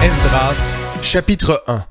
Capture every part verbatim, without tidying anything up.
Esdras, chapitre un.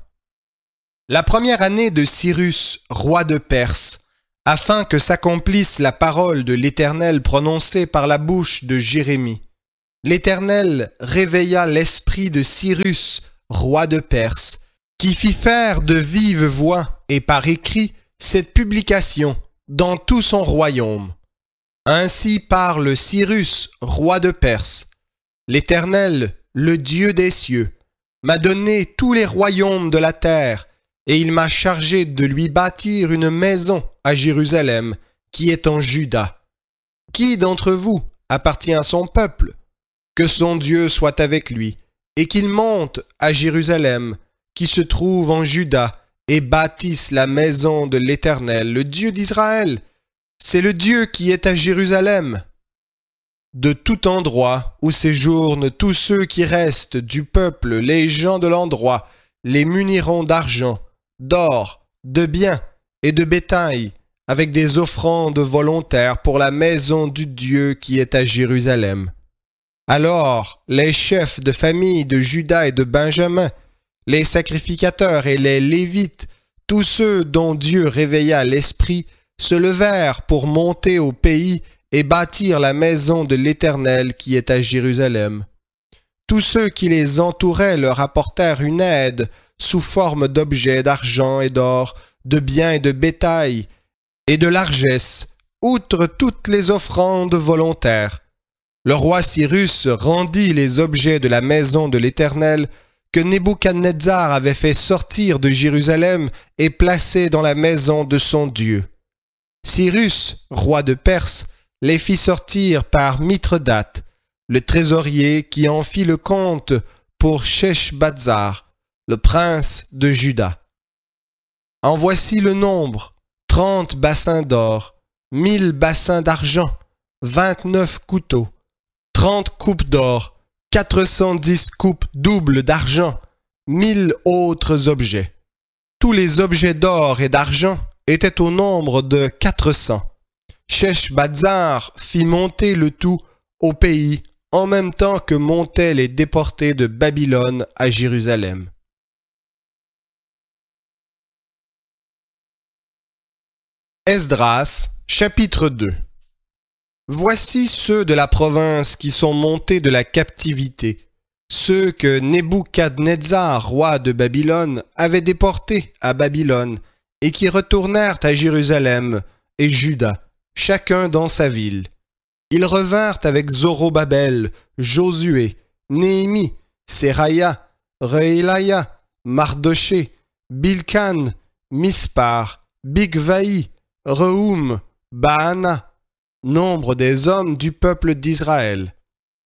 La première année de Cyrus, roi de Perse, afin que s'accomplisse la parole de l'Éternel prononcée par la bouche de Jérémie, l'Éternel réveilla l'esprit de Cyrus, roi de Perse, qui fit faire de vive voix et par écrit cette publication dans tout son royaume. Ainsi parle Cyrus, roi de Perse. L'Éternel, le Dieu des cieux, m'a donné tous les royaumes de la terre, et il m'a chargé de lui bâtir une maison à Jérusalem, qui est en Juda. Qui d'entre vous appartient à son peuple? Que son Dieu soit avec lui, et qu'il monte à Jérusalem, qui se trouve en Juda, et bâtisse la maison de l'Éternel, le Dieu d'Israël. C'est le Dieu qui est à Jérusalem. De tout endroit où séjournent tous ceux qui restent du peuple, les gens de l'endroit, les muniront d'argent, d'or, de biens et de bétail, avec des offrandes volontaires pour la maison du Dieu qui est à Jérusalem. Alors les chefs de famille de Juda et de Benjamin, les sacrificateurs et les Lévites, tous ceux dont Dieu réveilla l'esprit, se levèrent pour monter au pays et bâtir la maison de l'Éternel qui est à Jérusalem. Tous ceux qui les entouraient leur apportèrent une aide sous forme d'objets d'argent et d'or, de biens et de bétail, et de largesse, outre toutes les offrandes volontaires. Le roi Cyrus rendit les objets de la maison de l'Éternel que Nebuchadnezzar avait fait sortir de Jérusalem et placés dans la maison de son Dieu. Cyrus, roi de Perse, les fit sortir par Mithredate, le trésorier qui en fit le compte pour Sheshbazzar, le prince de Juda. En voici le nombre, trente bassins d'or, mille bassins d'argent, vingt-neuf couteaux, trente coupes d'or, quatre cent dix coupes doubles d'argent, mille autres objets. Tous les objets d'or et d'argent étaient au nombre de quatre cents. Sheshbazzar fit monter le tout au pays en même temps que montaient les déportés de Babylone à Jérusalem. Esdras, chapitre deux. Voici ceux de la province qui sont montés de la captivité, ceux que Nebuchadnezzar, roi de Babylone, avait déportés à Babylone et qui retournèrent à Jérusalem et Juda, chacun dans sa ville. Ils revinrent avec Zorobabel, Josué, Néhémie, Seraya, Reélaya, Mardoché, Bilkan, Mispar, Bigvaï, Rehoum, Baana, nombre des hommes du peuple d'Israël.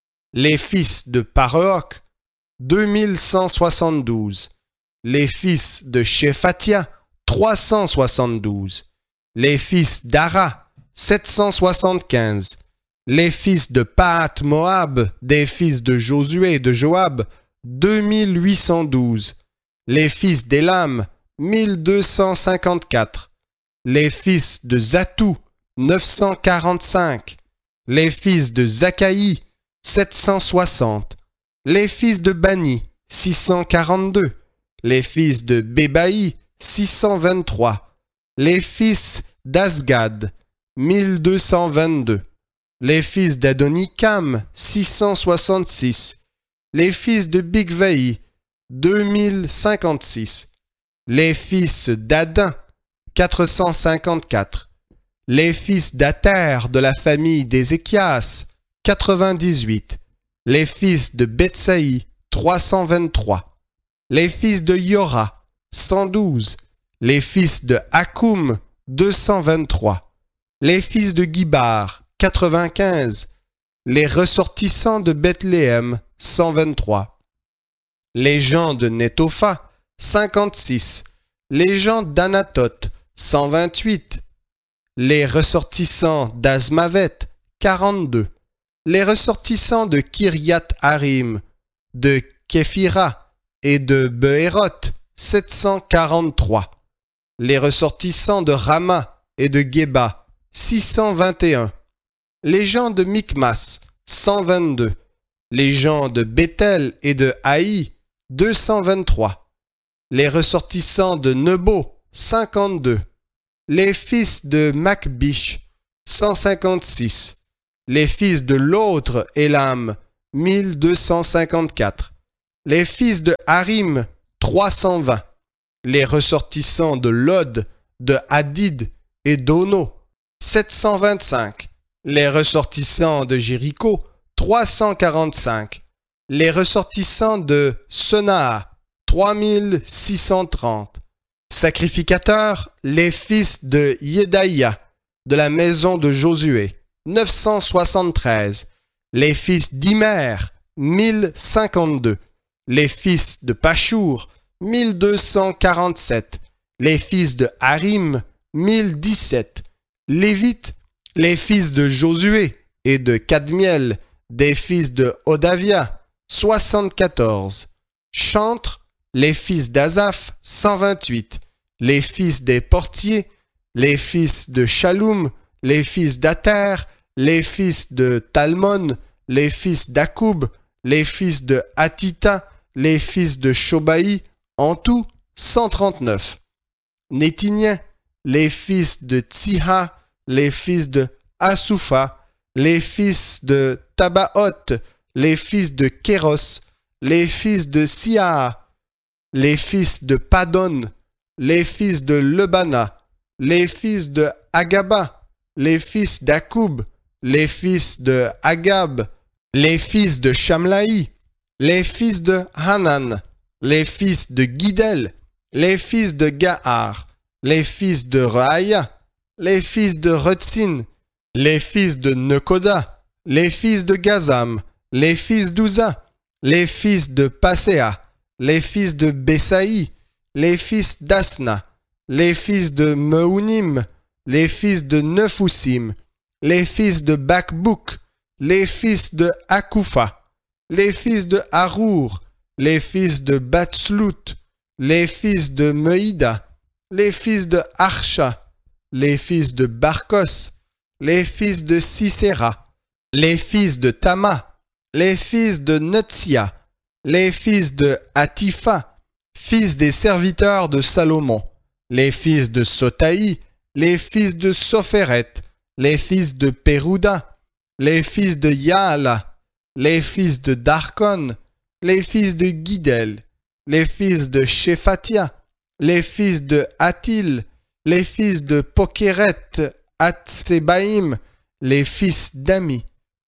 Les fils de Paroc, deux mille cent soixante-douze. Les fils de Shephatia, trois cent soixante-douze. Les fils d'Ara, sept cent soixante-quinze. Les fils de Pahat Moab, des fils de Josué et de Joab, deux mille huit cent douze. Les fils d'Élam, mille deux cent cinquante-quatre. Les fils de Zatou, neuf cent quarante-cinq. Les fils de Zakaï, sept cent soixante. Les fils de Bani, six cent quarante-deux. Les fils de Bébaï, six cent vingt-trois. Les fils d'Azgad, mille deux cent vingt-deux. Les fils d'Adonikam, six cent soixante-six. Les fils de Bigvaï, deux mille cinquante-six. Les fils d'Adin, quatre cent cinquante-quatre. Les fils d'Ater de la famille d'Ézéchias, quatre-vingt-dix-huit. Les fils de Betsaï, trois cent vingt-trois. Les fils de Yora, cent douze. Les fils de Hakoum, deux cent vingt-trois. Les fils de Gibar, quatre-vingt-quinze. Les ressortissants de Bethléem, cent vingt-trois. Les gens de Netopha, cinquante-six. Les gens d'Anatoth, cent vingt-huit. Les ressortissants d'Azmavet, quarante-deux. Les ressortissants de Kiriath Harim, de Képhira et de Beéroth, sept cent quarante-trois. Les ressortissants de Rama et de Geba, six cent vingt et un. Les gens de Michmas, cent vingt-deux. Les gens de Béthel et de Haï, deux cent vingt-trois. Les ressortissants de Nebo, cinquante-deux. Les fils de Macbish, cent cinquante-six. Les fils de l'autre Élam, mille deux cent cinquante-quatre. Les fils de Harim, trois cent vingt. Les ressortissants de Lod, de Hadid et d'Ono, sept cent vingt-cinq. Les ressortissants de Jéricho, trois cent quarante-cinq. Les ressortissants de Senaa, trois mille six cent trente. Sacrificateurs, les fils de Yedaïa, de la maison de Josué, neuf cent soixante-treize. Les fils d'Imer, mille cinquante-deux. Les fils de Pashur, mille deux cent quarante-sept. Les fils de Harim, mille dix-sept. Lévites, les fils de Josué et de Kadmiel, des fils de Hodavia, soixante-quatorze. Chantres, les fils d'Azaph, cent vingt-huit. Les fils des portiers, les fils de Shaloum, les fils d'Ater, les fils de Talmon, les fils d'Akoub, les fils de Hatita, les fils de Shobaï, en tout cent trente-neuf. Nétiniens, les fils de Tsiha, les fils de Asupha, les fils de Tabaoth, les fils de Kéros, les fils de Siaa, les fils de Padon, les fils de Lebana, les fils de Agaba, les fils d'Akoub, les fils de Agab, les fils de Shamlaï, les fils de Hanan, les fils de Guidel, les fils de Gahar, les fils de Rehaïa, les fils de Retsin, les fils de Nekoda, les fils de Gazam, les fils d'Uza, les fils de Paséa, les fils de Besaï, les fils d'Asna, les fils de Meunim, les fils de Nefusim, les fils de Bakbouk, les fils de Akoufa, les fils de Harour, les fils de Batslout, les fils de Meïda, les fils de Archa, les fils de Barkos, les fils de Sisera, les fils de Tama, les fils de Netsia, les fils de Hatifa, fils des serviteurs de Salomon, les fils de Sotaï, les fils de Sopheret, les fils de Pérouda, les fils de Yaala, les fils de Darkon, les fils de Guidel, les fils de Shephatia, les fils de Hatil, les fils de Pokeret, Hatsebaïm, les fils d'Ami,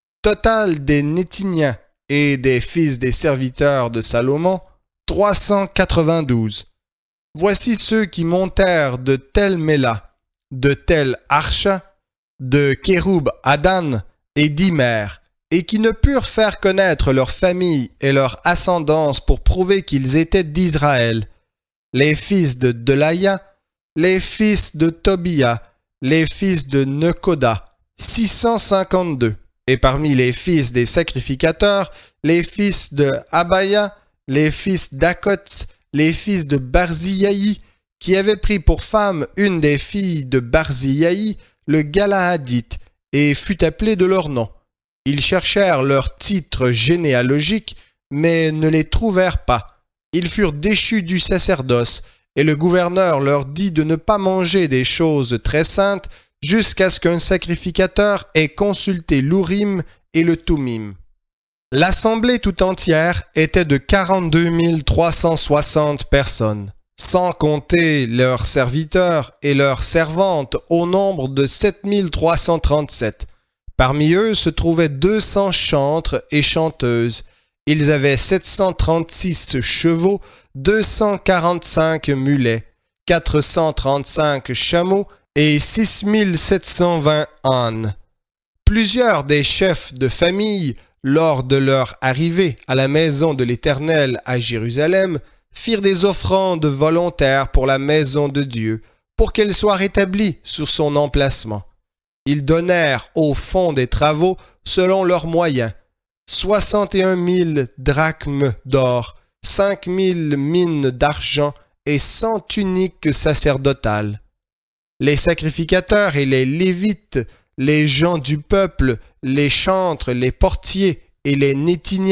total des Nétiniens et des fils des serviteurs de Salomon, trois cent quatre-vingt-douze. Voici ceux qui montèrent de Tel Méla, de Tel Archa, de Kéroub Adan et d'Imer, et qui ne purent faire connaître leur famille et leur ascendance pour prouver qu'ils étaient d'Israël. Les fils de Delaya, les fils de Tobia, les fils de Nekoda, six cent cinquante-deux. Et parmi les fils des sacrificateurs, les fils de Abaya, les fils d'Akots, les fils de Barziaï, qui avaient pris pour femme une des filles de Barziaï, le Galaadite, et fut appelé de leur nom. Ils cherchèrent leur titre généalogique, mais ne les trouvèrent pas. Ils furent déchus du sacerdoce, et le gouverneur leur dit de ne pas manger des choses très saintes jusqu'à ce qu'un sacrificateur ait consulté l'Urim et le Tumim. L'assemblée tout entière était de quarante-deux mille trois cent soixante personnes, sans compter leurs serviteurs et leurs servantes au nombre de sept mille trois cent trente-sept. Parmi eux se trouvaient deux cents chantres et chanteuses. Ils avaient sept cent trente-six chevaux, deux cent quarante-cinq mulets, quatre cent trente-cinq chameaux et six mille sept cent vingt ânes. Plusieurs des chefs de famille, lors de leur arrivée à la maison de l'Éternel à Jérusalem, firent des offrandes volontaires pour la maison de Dieu, pour qu'elle soit rétablie sur son emplacement. Ils donnèrent au fond des travaux selon leurs moyens, soixante et un mille drachmes d'or, cinq mille mines d'argent et cent tuniques sacerdotales. Les sacrificateurs et les Lévites, les gens du peuple, les chantres, les portiers et les Nétiniens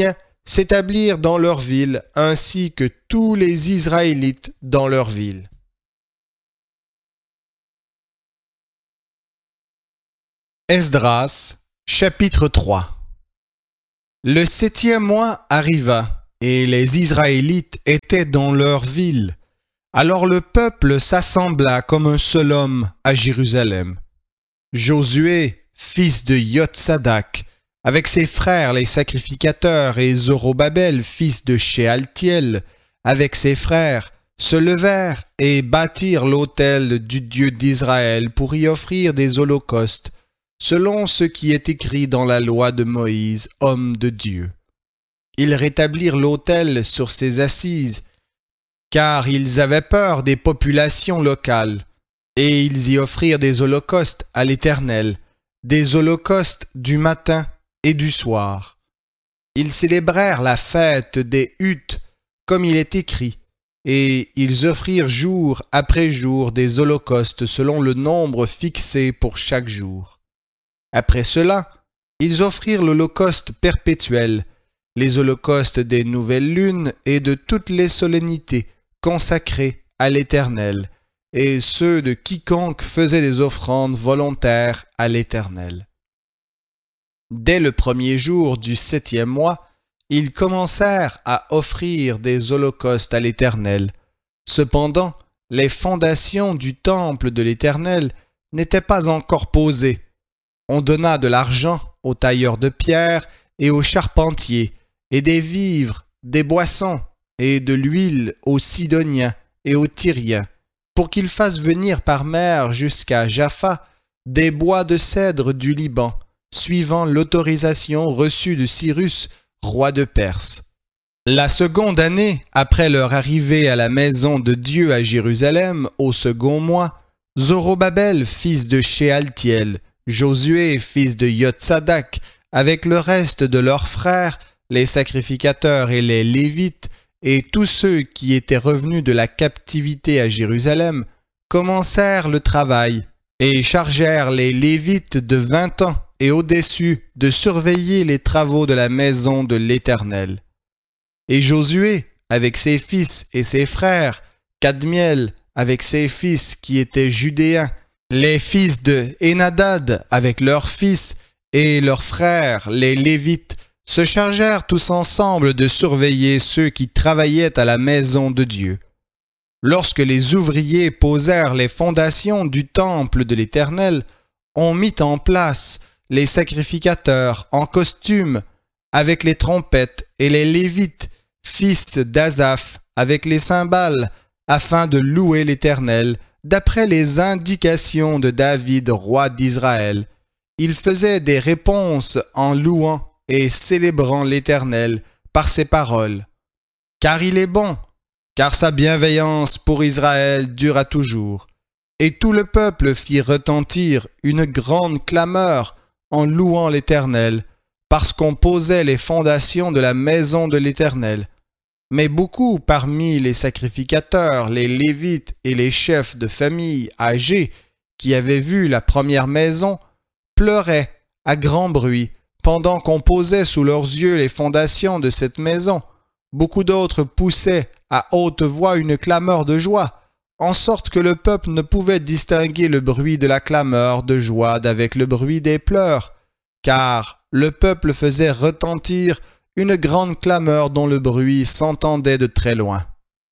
s'établirent dans leur ville, ainsi que tous les Israélites dans leur ville. Esdras, chapitre trois. Le septième mois arriva, et les Israélites étaient dans leur ville. Alors le peuple s'assembla comme un seul homme à Jérusalem. Josué, fils de Yotsadak, avec ses frères les sacrificateurs, et Zorobabel, fils de Shealtiel, avec ses frères, se levèrent et bâtirent l'autel du Dieu d'Israël pour y offrir des holocaustes, selon ce qui est écrit dans la loi de Moïse, homme de Dieu. Ils rétablirent l'autel sur ses assises, car ils avaient peur des populations locales, et ils y offrirent des holocaustes à l'Éternel, des holocaustes du matin et du soir. Ils célébrèrent la fête des huttes, comme il est écrit, et ils offrirent jour après jour des holocaustes selon le nombre fixé pour chaque jour. Après cela, ils offrirent l'holocauste perpétuel, les holocaustes des nouvelles lunes et de toutes les solennités consacrées à l'Éternel, et ceux de quiconque faisait des offrandes volontaires à l'Éternel. Dès le premier jour du septième mois, ils commencèrent à offrir des holocaustes à l'Éternel. Cependant, les fondations du temple de l'Éternel n'étaient pas encore posées. On donna de l'argent aux tailleurs de pierre et aux charpentiers, et des vivres, des boissons, et de l'huile aux Sidoniens et aux Tyriens, pour qu'ils fassent venir par mer jusqu'à Jaffa des bois de cèdre du Liban, suivant l'autorisation reçue de Cyrus, roi de Perse. La seconde année, après leur arrivée à la maison de Dieu à Jérusalem, au second mois, Zorobabel, fils de Shealtiel, Josué, fils de Yotsadak, avec le reste de leurs frères, les sacrificateurs et les Lévites, et tous ceux qui étaient revenus de la captivité à Jérusalem, commencèrent le travail, et chargèrent les Lévites de vingt ans et au-dessus de surveiller les travaux de la maison de l'Éternel. Et Josué, avec ses fils et ses frères, Kadmiel, avec ses fils qui étaient judéens, les fils de Hénadad, avec leurs fils, et leurs frères, les Lévites, se chargèrent tous ensemble de surveiller ceux qui travaillaient à la maison de Dieu. Lorsque les ouvriers posèrent les fondations du temple de l'Éternel, on mit en place les sacrificateurs en costume avec les trompettes et les Lévites, fils d'Asaph, avec les cymbales, afin de louer l'Éternel, d'après les indications de David, roi d'Israël. Il faisait des réponses en louant et célébrant l'Éternel par ses paroles. Car il est bon, car sa bienveillance pour Israël dura toujours. Et tout le peuple fit retentir une grande clameur en louant l'Éternel, parce qu'on posait les fondations de la maison de l'Éternel. Mais beaucoup parmi les sacrificateurs, les Lévites et les chefs de famille âgés qui avaient vu la première maison pleuraient à grand bruit pendant qu'on posait sous leurs yeux les fondations de cette maison. Beaucoup d'autres poussaient à haute voix une clameur de joie, en sorte que le peuple ne pouvait distinguer le bruit de la clameur de joie d'avec le bruit des pleurs, car le peuple faisait retentir une grande clameur dont le bruit s'entendait de très loin.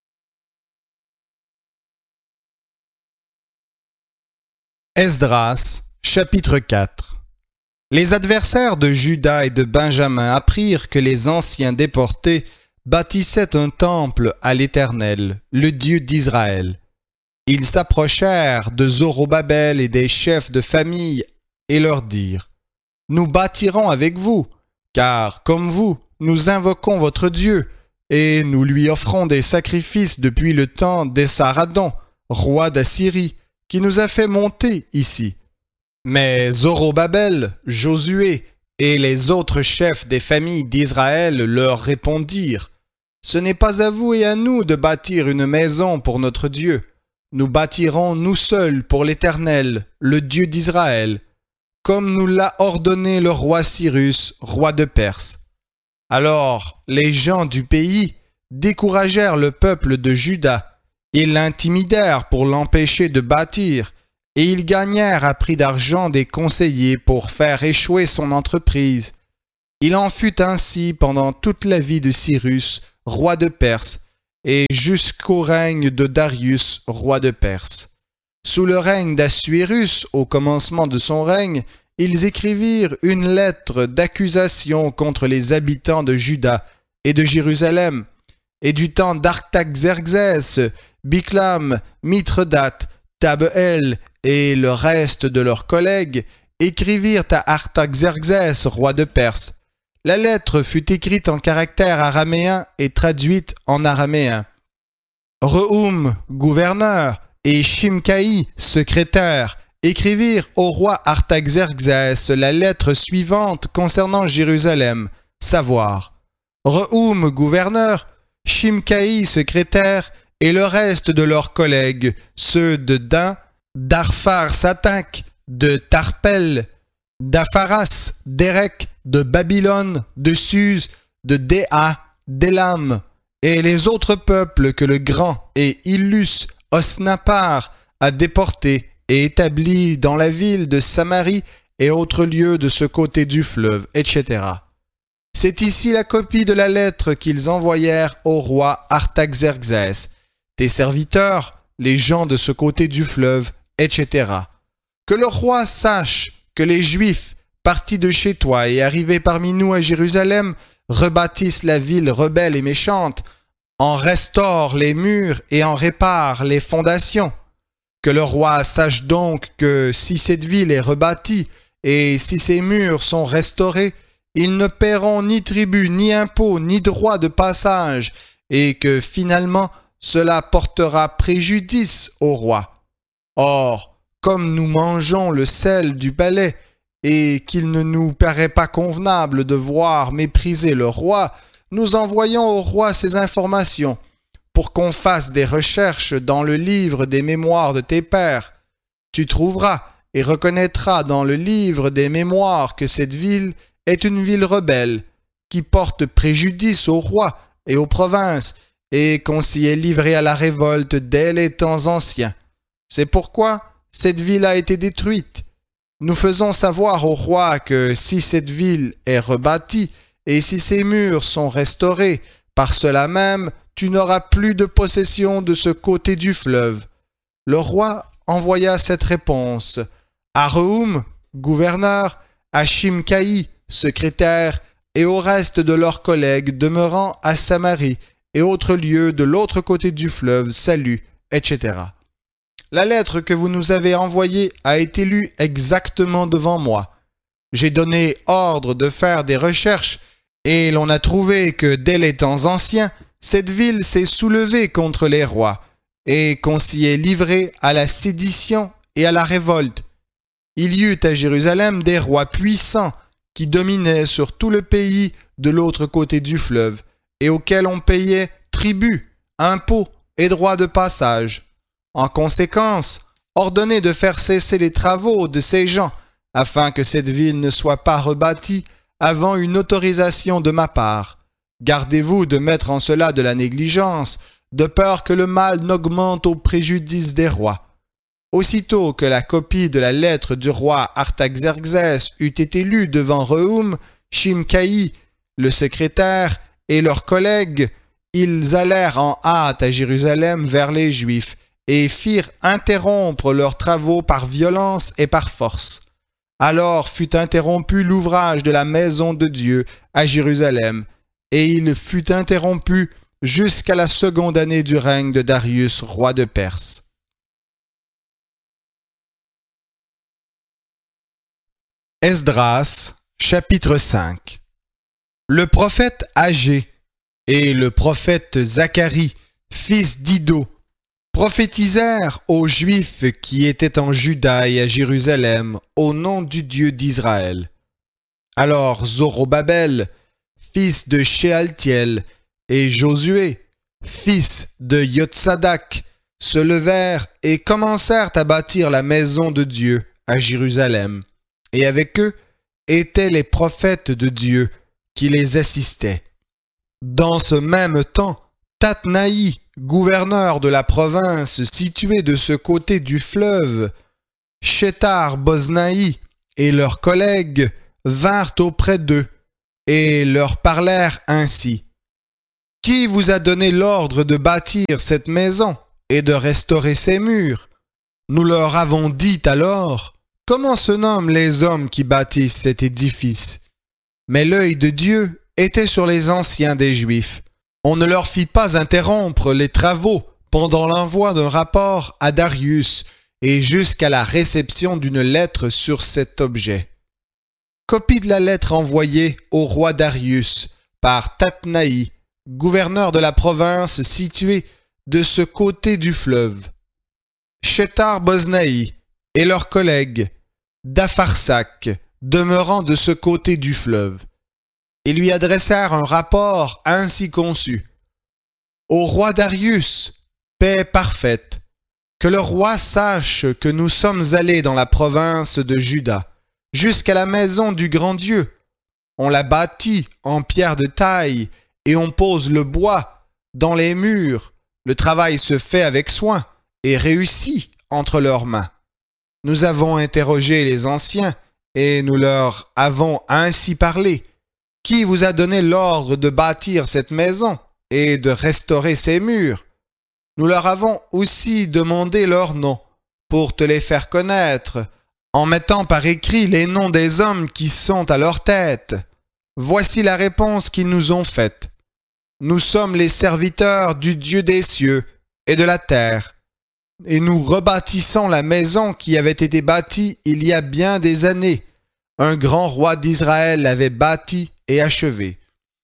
Esdras, chapitre quatre. Les adversaires de Juda et de Benjamin apprirent que les anciens déportés bâtissaient un temple à l'Éternel, le Dieu d'Israël. Ils s'approchèrent de Zorobabel et des chefs de famille et leur dirent : « Nous bâtirons avec vous, car, comme vous, nous invoquons votre Dieu, et nous lui offrons des sacrifices depuis le temps d'Essaradon, roi d'Assyrie, qui nous a fait monter ici. » Mais Zorobabel, Josué et les autres chefs des familles d'Israël leur répondirent : « Ce n'est pas à vous et à nous de bâtir une maison pour notre Dieu. Nous bâtirons nous seuls pour l'Éternel, le Dieu d'Israël, comme nous l'a ordonné le roi Cyrus, roi de Perse. » Alors les gens du pays découragèrent le peuple de Juda. Ils l'intimidèrent pour l'empêcher de bâtir, et ils gagnèrent à prix d'argent des conseillers pour faire échouer son entreprise. Il en fut ainsi pendant toute la vie de Cyrus, roi de Perse, et jusqu'au règne de Darius, roi de Perse. Sous le règne d'Assuérus, au commencement de son règne, ils écrivirent une lettre d'accusation contre les habitants de Juda et de Jérusalem, et du temps d'Artaxerxès, Biclam, Mithredate, Tabeel et le reste de leurs collègues écrivirent à Artaxerxès, roi de Perse. La lettre fut écrite en caractère araméen et traduite en araméen. Rehum, gouverneur, et Shimcaï, secrétaire, écrivirent au roi Artaxerxès la lettre suivante concernant Jérusalem, savoir Rehum, gouverneur, Shimcaï, secrétaire, et le reste de leurs collègues, ceux de Dan, d'Arphar-Satak, de Tarpel, d'Apharas, d'Érec, de Babylone, de Suse, de Déa, d'Élam, et les autres peuples que le grand et illus Osnapar a déportés et établis dans la ville de Samarie et autres lieux de ce côté du fleuve, et cetera. C'est ici la copie de la lettre qu'ils envoyèrent au roi Artaxerxès, tes serviteurs, les gens de ce côté du fleuve, et cetera. Que le roi sache que les Juifs, partis de chez toi et arrivés parmi nous à Jérusalem, rebâtissent la ville rebelle et méchante, en restaurent les murs et en réparent les fondations. Que le roi sache donc que si cette ville est rebâtie et si ses murs sont restaurés, ils ne paieront ni tribut, ni impôt, ni droit de passage, et que finalement cela portera préjudice au roi. Or, comme nous mangeons le sel du palais, et qu'il ne nous paraît pas convenable de voir mépriser le roi, nous envoyons au roi ces informations, pour qu'on fasse des recherches dans le livre des mémoires de tes pères. Tu trouveras et reconnaîtras dans le livre des mémoires que cette ville est une ville rebelle, qui porte préjudice au roi et aux provinces, et qu'on s'y est livré à la révolte dès les temps anciens. C'est pourquoi cette ville a été détruite. Nous faisons savoir au roi que si cette ville est rebâtie, et si ses murs sont restaurés, par cela même, tu n'auras plus de possession de ce côté du fleuve. Le roi envoya cette réponse à Rehum, gouverneur, à Shimcaï, secrétaire, et au reste de leurs collègues demeurant à Samarie et autres lieux de l'autre côté du fleuve, salut, et cetera. La lettre que vous nous avez envoyée a été lue exactement devant moi. J'ai donné ordre de faire des recherches, et l'on a trouvé que dès les temps anciens, cette ville s'est soulevée contre les rois, et qu'on s'y est livré à la sédition et à la révolte. Il y eut à Jérusalem des rois puissants qui dominaient sur tout le pays de l'autre côté du fleuve, et auxquels on payait tribut, impôts et droits de passage. En conséquence, ordonnez de faire cesser les travaux de ces gens, afin que cette ville ne soit pas rebâtie avant une autorisation de ma part. Gardez-vous de mettre en cela de la négligence, de peur que le mal n'augmente au préjudice des rois. Aussitôt que la copie de la lettre du roi Artaxerxès eut été lue devant Rehum, Shimcaï, le secrétaire, et leurs collègues, ils allèrent en hâte à Jérusalem vers les Juifs, et firent interrompre leurs travaux par violence et par force. Alors fut interrompu l'ouvrage de la maison de Dieu à Jérusalem, et il fut interrompu jusqu'à la seconde année du règne de Darius, roi de Perse. Esdras, chapitre cinq. Le prophète Agé et le prophète Zacharie, fils d'Iddo, prophétisèrent aux Juifs qui étaient en Juda et à Jérusalem au nom du Dieu d'Israël. Alors Zorobabel, fils de Shealtiel, et Josué, fils de Yotsadak, se levèrent et commencèrent à bâtir la maison de Dieu à Jérusalem. Et avec eux étaient les prophètes de Dieu, qui les assistait. Dans ce même temps, Tatnaï, gouverneur de la province située de ce côté du fleuve, Shethar-Boznaï et leurs collègues vinrent auprès d'eux et leur parlèrent ainsi. « Qui vous a donné l'ordre de bâtir cette maison et de restaurer ses murs ?» Nous leur avons dit alors, « Comment se nomment les hommes qui bâtissent cet édifice ?» Mais l'œil de Dieu était sur les anciens des Juifs. On ne leur fit pas interrompre les travaux pendant l'envoi d'un rapport à Darius et jusqu'à la réception d'une lettre sur cet objet. Copie de la lettre envoyée au roi Darius par Tatnaï, gouverneur de la province située de ce côté du fleuve. Shethar-Boznaï et leurs collègues d'Apharsac, demeurant de ce côté du fleuve. Ils lui adressèrent un rapport ainsi conçu. Au roi Darius, paix parfaite, que le roi sache que nous sommes allés dans la province de Juda, jusqu'à la maison du grand Dieu. On la bâtit en pierre de taille et on pose le bois dans les murs. Le travail se fait avec soin et réussit entre leurs mains. Nous avons interrogé les anciens et nous leur avons ainsi parlé. Qui vous a donné l'ordre de bâtir cette maison et de restaurer ses murs? Nous leur avons aussi demandé leurs noms pour te les faire connaître, en mettant par écrit les noms des hommes qui sont à leur tête. Voici la réponse qu'ils nous ont faite. Nous sommes les serviteurs du Dieu des cieux et de la terre, et nous rebâtissons la maison qui avait été bâtie il y a bien des années. Un grand roi d'Israël l'avait bâtie et achevée.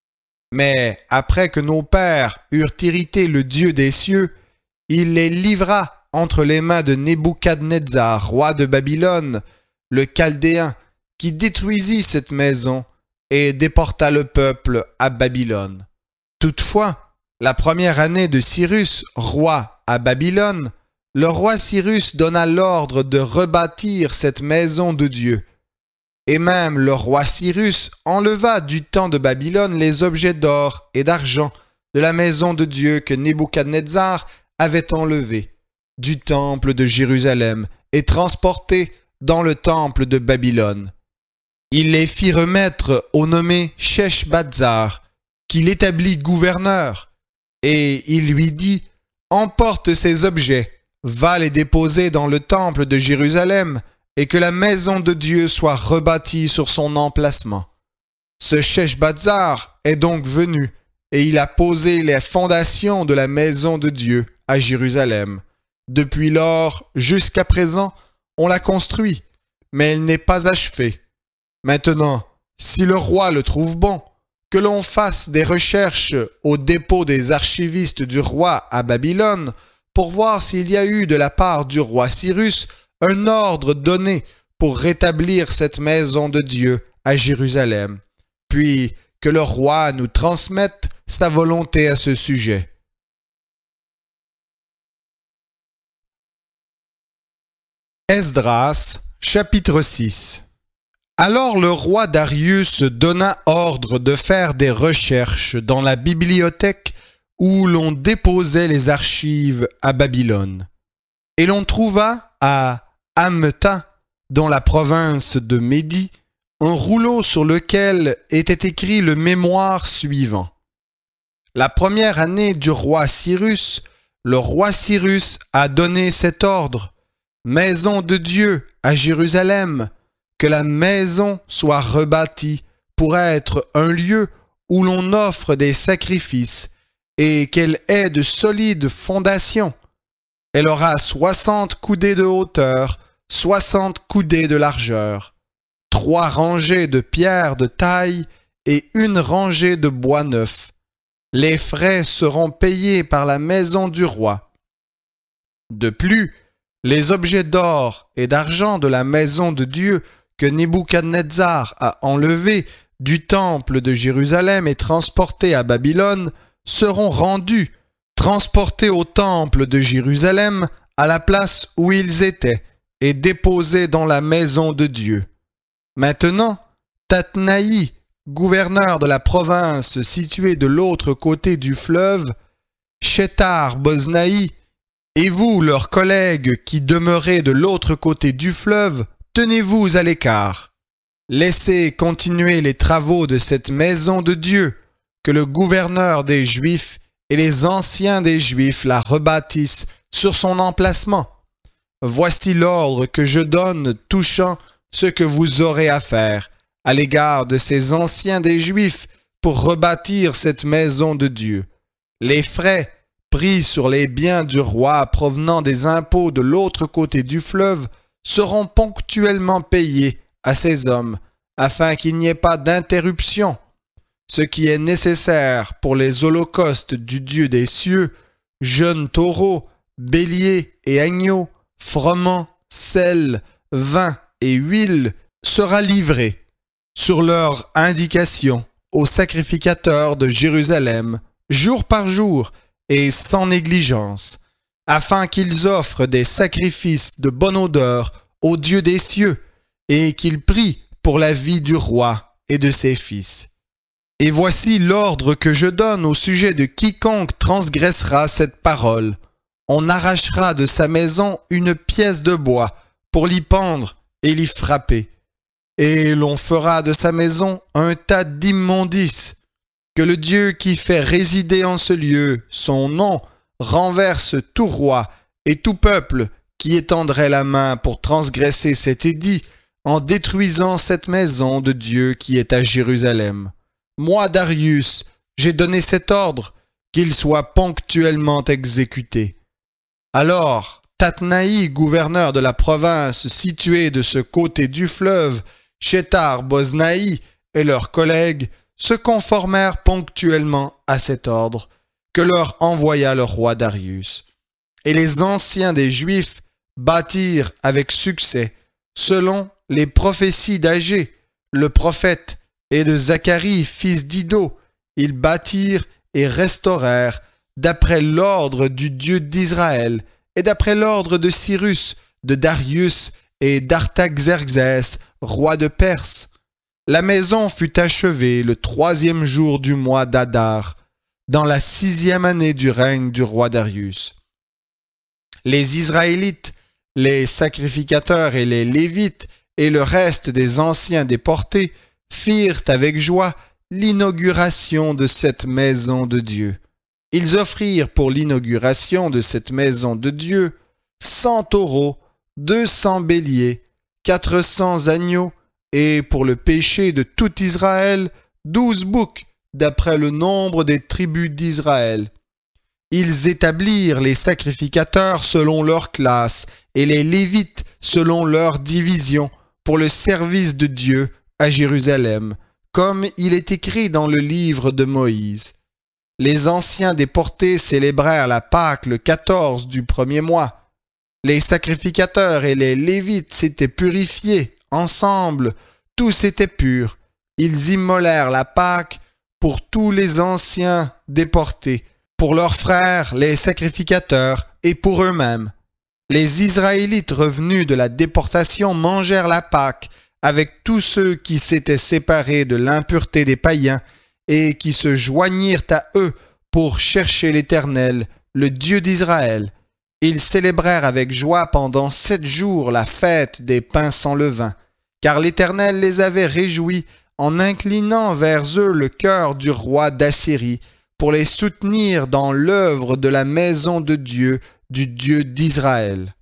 Mais après que nos pères eurent irrité le Dieu des cieux, il les livra entre les mains de Nebuchadnezzar, roi de Babylone, le Chaldéen, qui détruisit cette maison et déporta le peuple à Babylone. Toutefois, la première année de Cyrus, roi à Babylone, le roi Cyrus donna l'ordre de rebâtir cette maison de Dieu. Et même le roi Cyrus enleva du temps de Babylone les objets d'or et d'argent de la maison de Dieu que Nebuchadnezzar avait enlevés du temple de Jérusalem et transportés dans le temple de Babylone. Il les fit remettre au nommé Sheshbazzar, qui l'établit gouverneur, et il lui dit « Emporte ces objets, va les déposer dans le temple de Jérusalem, et que la maison de Dieu soit rebâtie sur son emplacement. » Ce Sheshbazzar est donc venu, et il a posé les fondations de la maison de Dieu à Jérusalem. Depuis lors jusqu'à présent, on l'a construit, mais elle n'est pas achevée. Maintenant, si le roi le trouve bon, que l'on fasse des recherches au dépôt des archivistes du roi à Babylone pour voir s'il y a eu de la part du roi Cyrus un ordre donné pour rétablir cette maison de Dieu à Jérusalem, puis que le roi nous transmette sa volonté à ce sujet. Esdras, chapitre six. Alors le roi Darius donna ordre de faire des recherches dans la bibliothèque où l'on déposait les archives à Babylone. Et l'on trouva à Amta, dans la province de Médie, un rouleau sur lequel était écrit le mémoire suivant. La première année du roi Cyrus, le roi Cyrus a donné cet ordre: Maison de Dieu à Jérusalem, que la maison soit rebâtie pour être un lieu où l'on offre des sacrifices et qu'elle ait de solides fondations. Elle aura soixante coudées de hauteur, soixante coudées de largeur, trois rangées de pierres de taille et une rangée de bois neuf. Les frais seront payés par la maison du roi. De plus, les objets d'or et d'argent de la maison de Dieu que Nebuchadnezzar a enlevés du temple de Jérusalem et transportés à Babylone seront rendus, transportés au temple de Jérusalem à la place où ils étaient et déposés dans la maison de Dieu. Maintenant, Tatnaï, gouverneur de la province située de l'autre côté du fleuve, Shethar-Boznaï, et vous, leurs collègues qui demeurez de l'autre côté du fleuve, tenez-vous à l'écart. Laissez continuer les travaux de cette maison de Dieu, que le gouverneur des Juifs et les anciens des Juifs la rebâtissent sur son emplacement. Voici l'ordre que je donne touchant ce que vous aurez à faire à l'égard de ces anciens des Juifs pour rebâtir cette maison de Dieu. Les frais pris sur les biens du roi provenant des impôts de l'autre côté du fleuve seront ponctuellement payés à ces hommes, afin qu'il n'y ait pas d'interruption. Ce qui est nécessaire pour les holocaustes du Dieu des cieux, jeunes taureaux, béliers et agneaux, froment, sel, vin et huile, sera livré, sur leur indication, aux sacrificateurs de Jérusalem, jour par jour et sans négligence, afin qu'ils offrent des sacrifices de bonne odeur au Dieu des cieux, et qu'ils prient pour la vie du roi et de ses fils. Et voici l'ordre que je donne au sujet de quiconque transgressera cette parole. On arrachera de sa maison une pièce de bois pour l'y pendre et l'y frapper. Et l'on fera de sa maison un tas d'immondices. Que le Dieu qui fait résider en ce lieu son nom renverse tout roi et tout peuple qui étendrait la main pour transgresser cet édit en détruisant cette maison de Dieu qui est à Jérusalem. Moi, Darius, j'ai donné cet ordre, qu'il soit ponctuellement exécuté. Alors, Tatnaï, gouverneur de la province située de ce côté du fleuve, Shethar-Boznaï et leurs collègues se conformèrent ponctuellement à cet ordre que leur envoya le roi Darius. Et les anciens des Juifs bâtirent avec succès, selon les prophéties d'Agé, le prophète, et de Zacharie, fils d'Ido. Ils bâtirent et restaurèrent d'après l'ordre du Dieu d'Israël et d'après l'ordre de Cyrus, de Darius et d'Artaxerxès, roi de Perse. La maison fut achevée le troisième jour du mois d'Adar, dans la sixième année du règne du roi Darius. Les Israélites, les sacrificateurs et les Lévites et le reste des anciens déportés firent avec joie l'inauguration de cette maison de Dieu. Ils offrirent pour l'inauguration de cette maison de Dieu cent taureaux, deux cents béliers, quatre cents agneaux, et pour le péché de tout Israël, douze boucs, d'après le nombre des tribus d'Israël. Ils établirent les sacrificateurs selon leur classe, et les Lévites selon leur division, pour le service de Dieu à Jérusalem, comme il est écrit dans le livre de Moïse. Les anciens déportés célébrèrent la Pâque le quatorze du premier mois. Les sacrificateurs et les Lévites s'étaient purifiés ensemble, tous étaient purs. Ils immolèrent la Pâque pour tous les anciens déportés, pour leurs frères les sacrificateurs et pour eux-mêmes. Les Israélites revenus de la déportation mangèrent la Pâque avec tous ceux qui s'étaient séparés de l'impureté des païens et qui se joignirent à eux pour chercher l'Éternel, le Dieu d'Israël. Ils célébrèrent avec joie pendant sept jours la fête des pains sans levain, car l'Éternel les avait réjouis en inclinant vers eux le cœur du roi d'Assyrie pour les soutenir dans l'œuvre de la maison de Dieu, du Dieu d'Israël.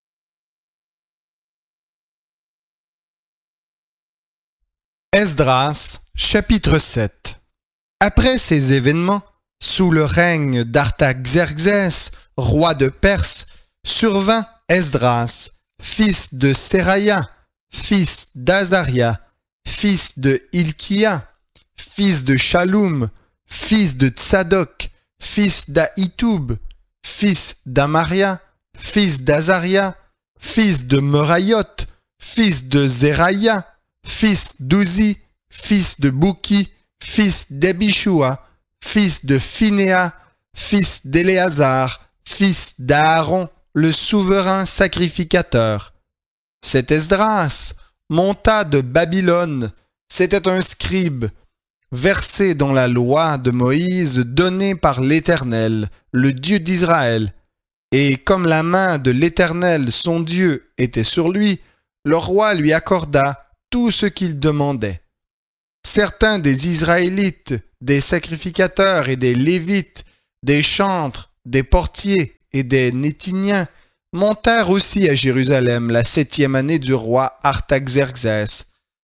Esdras, chapitre sept. Après ces événements, sous le règne d'Artaxerxès, roi de Perse, survint Esdras, fils de Seraïa, fils d'Azaria, fils de Hilkia, fils de Shaloum, fils de Tsadok, fils d'Ahitoub, fils d'Amaria, fils d'Azaria, fils de Merayot, fils de Zeraïa, fils d'Uzi, fils de Bouki, fils d'Abishua, fils de Phinéa, fils d'Éléazar, fils d'Aaron, le souverain sacrificateur. Cet Esdras monta de Babylone, c'était un scribe, versés dans la loi de Moïse donnée par l'Éternel, le Dieu d'Israël. Et comme la main de l'Éternel, son Dieu, était sur lui, le roi lui accorda tout ce qu'il demandait. Certains des Israélites, des sacrificateurs et des Lévites, des chantres, des portiers et des Néthiniens montèrent aussi à Jérusalem la septième année du roi Artaxerxès.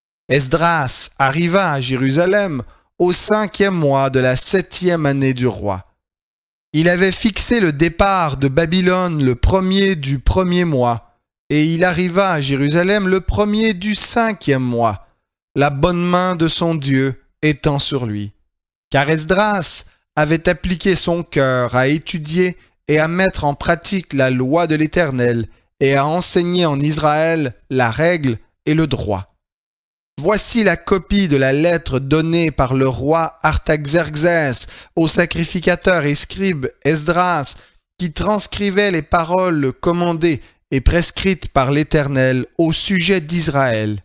Esdras arriva à Jérusalem au cinquième mois de la septième année du roi. Il avait fixé le départ de Babylone le premier du premier mois, et il arriva à Jérusalem le premier du cinquième mois, la bonne main de son Dieu étant sur lui. Car Esdras avait appliqué son cœur à étudier et à mettre en pratique la loi de l'Éternel et à enseigner en Israël la règle et le droit. Voici la copie de la lettre donnée par le roi Artaxerxès au sacrificateur et scribe Esdras, qui transcrivait les paroles commandées et prescrites par l'Éternel au sujet d'Israël.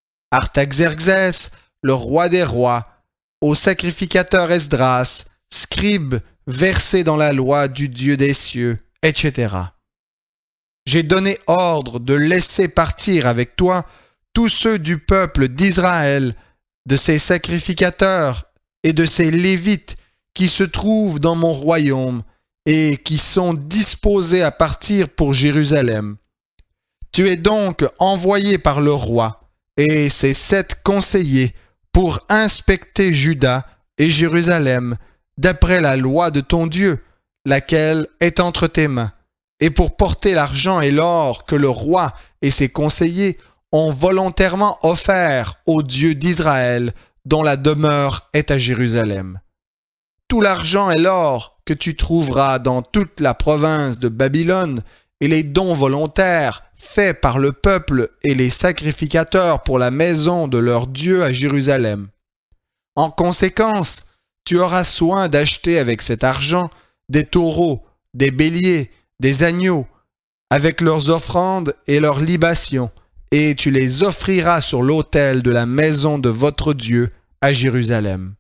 Artaxerxès, le roi des rois, au sacrificateur Esdras, scribe versé dans la loi du Dieu des cieux, et cetera. J'ai donné ordre de laisser partir avec toi tous ceux du peuple d'Israël, de ses sacrificateurs et de ses Lévites qui se trouvent dans mon royaume et qui sont disposés à partir pour Jérusalem. Tu es donc envoyé par le roi et ses sept conseillers pour inspecter Juda et Jérusalem d'après la loi de ton Dieu, laquelle est entre tes mains, et pour porter l'argent et l'or que le roi et ses conseillers ont volontairement offert au Dieu d'Israël, dont la demeure est à Jérusalem. Tout l'argent et l'or que tu trouveras dans toute la province de Babylone et les dons volontaires faits par le peuple et les sacrificateurs pour la maison de leur Dieu à Jérusalem. En conséquence, tu auras soin d'acheter avec cet argent des taureaux, des béliers, des agneaux, avec leurs offrandes et leurs libations, et tu les offriras sur l'autel de la maison de votre Dieu à Jérusalem.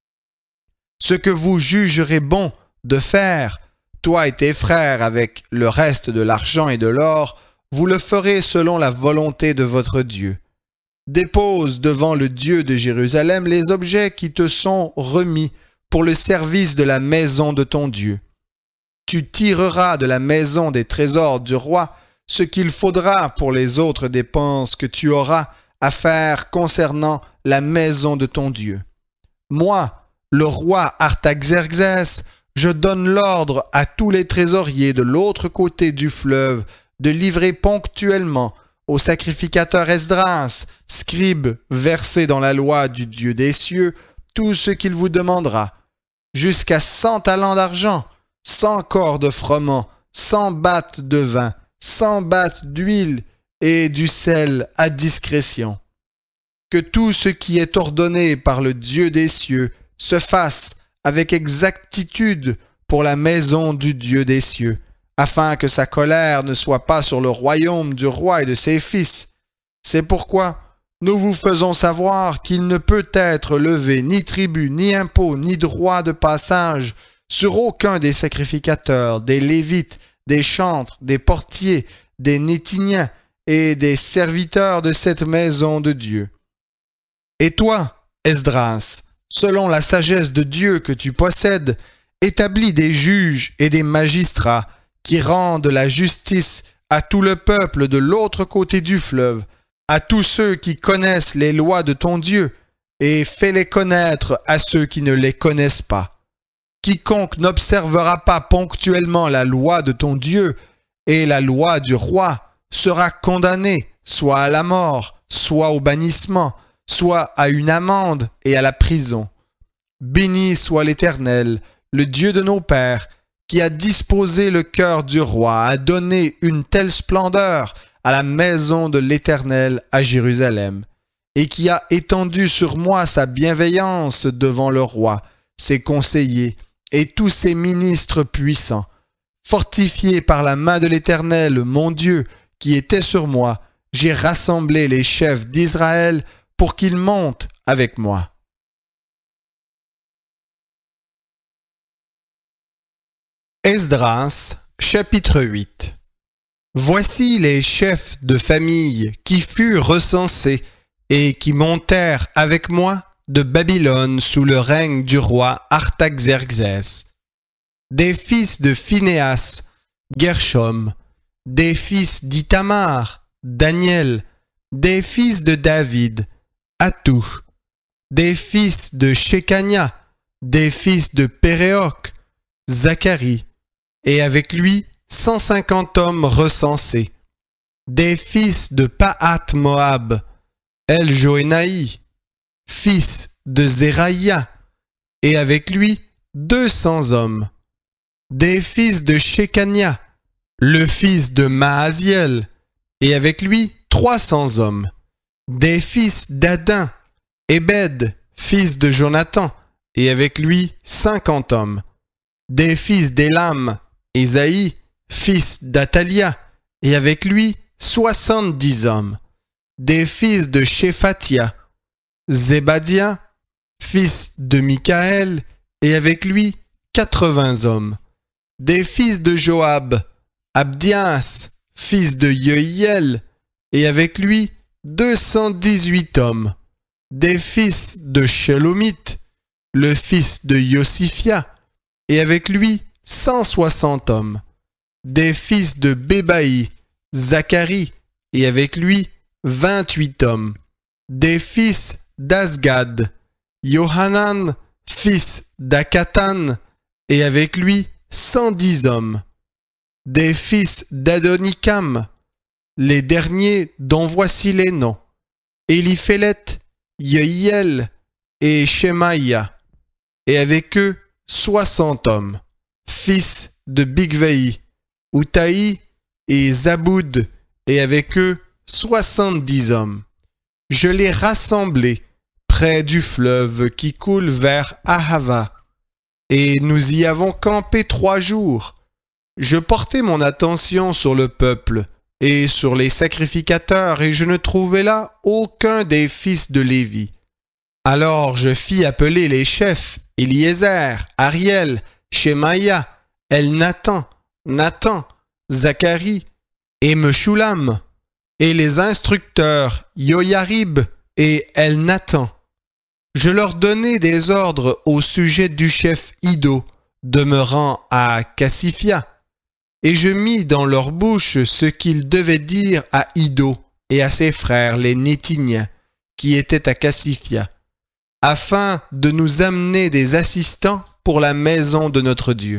Ce que vous jugerez bon de faire, toi et tes frères, avec le reste de l'argent et de l'or, vous le ferez selon la volonté de votre Dieu. Dépose devant le Dieu de Jérusalem les objets qui te sont remis pour le service de la maison de ton Dieu. Tu tireras de la maison des trésors du roi ce qu'il faudra pour les autres dépenses que tu auras à faire concernant la maison de ton Dieu. Moi, le roi Artaxerxès, je donne l'ordre à tous les trésoriers de l'autre côté du fleuve de livrer ponctuellement au sacrificateur Esdras, scribe versé dans la loi du Dieu des cieux, tout ce qu'il vous demandera, jusqu'à cent talents d'argent, cent corps de froment, cent battes de vin, cent battes d'huile et du sel à discrétion. Que tout ce qui est ordonné par le Dieu des cieux se fasse avec exactitude pour la maison du Dieu des cieux, afin que sa colère ne soit pas sur le royaume du roi et de ses fils. C'est pourquoi nous vous faisons savoir qu'il ne peut être levé ni tribut, ni impôt, ni droit de passage sur aucun des sacrificateurs, des Lévites, des chantres, des portiers, des Néthiniens et des serviteurs de cette maison de Dieu. Et toi, Esdras, selon la sagesse de Dieu que tu possèdes, établis des juges et des magistrats qui rendent la justice à tout le peuple de l'autre côté du fleuve, à tous ceux qui connaissent les lois de ton Dieu, et fais-les connaître à ceux qui ne les connaissent pas. Quiconque n'observera pas ponctuellement la loi de ton Dieu et la loi du roi sera condamné soit à la mort, soit au bannissement, soit à une amende et à la prison. Béni soit l'Éternel, le Dieu de nos pères, qui a disposé le cœur du roi à donner une telle splendeur à la maison de l'Éternel à Jérusalem, et qui a étendu sur moi sa bienveillance devant le roi, ses conseillers et tous ses ministres puissants. Fortifié par la main de l'Éternel, mon Dieu, qui était sur moi, j'ai rassemblé les chefs d'Israël pour qu'ils montent avec moi. Esdras, chapitre huit. Voici les chefs de famille qui furent recensés et qui montèrent avec moi de Babylone sous le règne du roi Artaxerxès. Des fils de Phinéas, Gershom, des fils d'Ithamar, Daniel, des fils de David, Hattou, des fils de Shekania, des fils de Péréoc, Zacharie, et avec lui cent cinquante hommes recensés. Des fils de Pahat Moab, El-Joénaï, fils de Zéraïa, et avec lui deux cents hommes. Des fils de Shekania, le fils de Maaziel, et avec lui trois cents hommes. Des fils d'Adin, Ebed, fils de Jonathan, et avec lui cinquante hommes. Des fils d'Élam, Ésaïe, fils d'Athalia, et avec lui soixante-dix hommes. Des fils de Shéphatia, Zébadia, fils de Michaël, et avec lui quatre-vingts hommes. Des fils de Joab, Abdias, fils de Yehiel, et avec lui deux cent dix-huit hommes. Des fils de Shelomith, le fils de Yosiphia, et avec lui cent soixante hommes. Des fils de Bébaï, Zacharie, et avec lui vingt-huit hommes. Des fils d'Azgad, Yohanan, fils d'Akatan, et avec lui cent dix hommes. Des fils d'Adonikam, les derniers dont voici les noms: Éliphélet, Yehiel et Shemaïa, et avec eux soixante hommes. Fils de Bigvaï, Outaï et Zaboud, et avec eux soixante-dix hommes. Je les rassemblai près du fleuve qui coule vers Ahava, et nous y avons campé trois jours. Je portai mon attention sur le peuple et sur les sacrificateurs, et je ne trouvai là aucun des fils de Lévi. Alors je fis appeler les chefs, Éliézer, Ariel, Shemaïa, El-Nathan, Nathan, Zacharie et Meshulam, et les instructeurs Yoyarib et El-Nathan. Je leur donnai des ordres au sujet du chef Iddo, demeurant à Cassifia, et je mis dans leur bouche ce qu'ils devaient dire à Iddo et à ses frères les Néthiniens, qui étaient à Cassifia, afin de nous amener des assistants pour la maison de notre Dieu.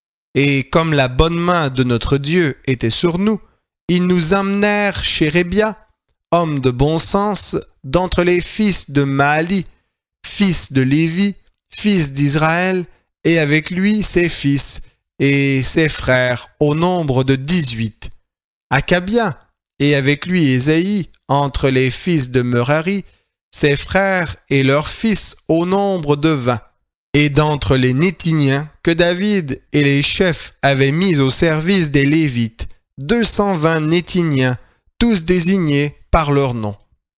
Et comme la bonne main de notre Dieu était sur nous, ils nous amenèrent chez Rébia, homme de bon sens, d'entre les fils de Maali, fils de Lévi, fils d'Israël, et avec lui ses fils et ses frères, au nombre de dix-huit. Akabia, et avec lui Ésaïe, entre les fils de Merari, ses frères et leurs fils, au nombre de vingt. Et d'entre les Néthiniens que David et les chefs avaient mis au service des Lévites, deux cent vingt Néthiniens, tous désignés par leur nom.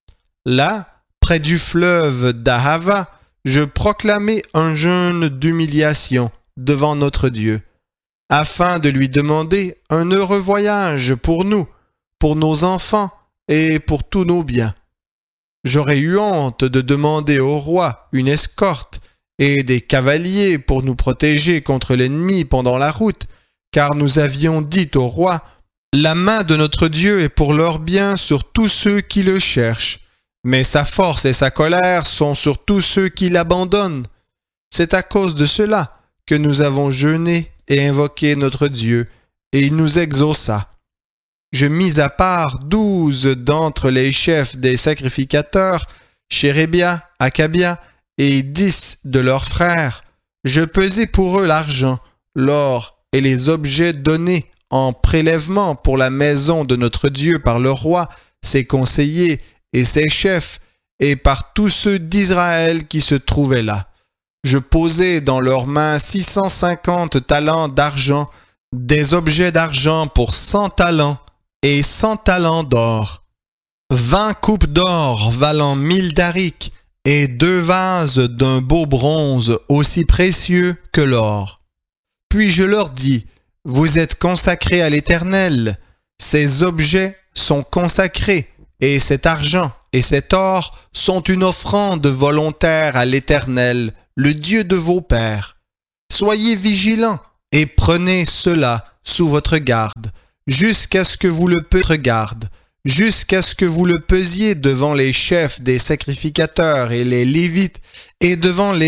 Là, près du fleuve d'Ahava, je proclamai un jeûne d'humiliation devant notre Dieu, afin de lui demander un heureux voyage pour nous, pour nos enfants et pour tous nos biens. J'aurais eu honte de demander au roi une escorte et des cavaliers pour nous protéger contre l'ennemi pendant la route, car nous avions dit au roi: la main de notre Dieu est pour leur bien sur tous ceux qui le cherchent, mais sa force et sa colère sont sur tous ceux qui l'abandonnent. C'est à cause de cela que nous avons jeûné et invoqué notre Dieu, et il nous exauça. Je mis à part douze d'entre les chefs des sacrificateurs, Chérébia, Akabia, et dix de leurs frères. Je pesai pour eux l'argent, l'or et les objets donnés en prélèvement pour la maison de notre Dieu par le roi, ses conseillers et ses chefs, et par tous ceux d'Israël qui se trouvaient là. Je posai dans leurs mains six cent cinquante talents d'argent, des objets d'argent pour cent talents, et cent talents d'or. Vingt coupes d'or valant mille darics, et deux vases d'un beau bronze aussi précieux que l'or. Puis je leur dis: Vous êtes consacrés à l'Éternel. Ces objets sont consacrés, et cet argent et cet or sont une offrande volontaire à l'Éternel, le Dieu de vos pères. Soyez vigilants et prenez cela sous votre garde, jusqu'à ce que vous le pe- garde, jusqu'à ce que vous le pesiez devant les chefs des sacrificateurs et les Lévites et devant les